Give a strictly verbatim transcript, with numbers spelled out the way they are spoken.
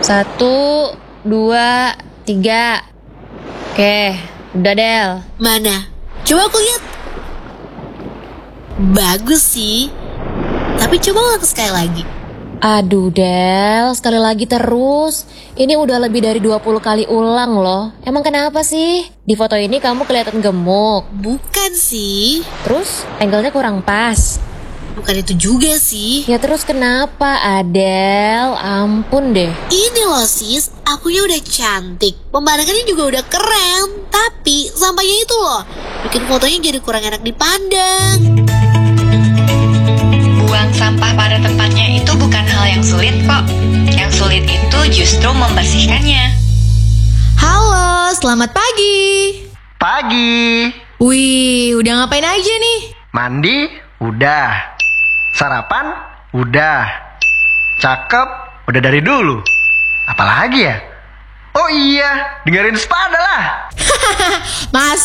Satu, dua, tiga. Oke, udah Del. Mana? Coba aku lihat. Bagus sih. Tapi coba ulang sekali lagi. Aduh Del, sekali lagi terus. Ini udah lebih dari dua puluh kali ulang loh. Emang kenapa sih? Di foto ini kamu kelihatan gemuk. Bukan sih. Terus angle-nya kurang pas. Bukan itu juga sih. Ya terus kenapa Adel? Ampun deh. Ini loh sis, akunya udah cantik, pemandangannya juga udah keren. Tapi sampahnya itu loh, bikin fotonya jadi kurang enak dipandang. Buang sampah pada tempatnya itu bukan hal yang sulit kok. Yang sulit itu justru membersihkannya. Halo, selamat pagi. Pagi. Wih, udah ngapain aja nih? Mandi? Udah. Sarapan? Udah. Cakep? Udah dari dulu. Apalagi ya? Oh iya, dengerin Spada lah. Mas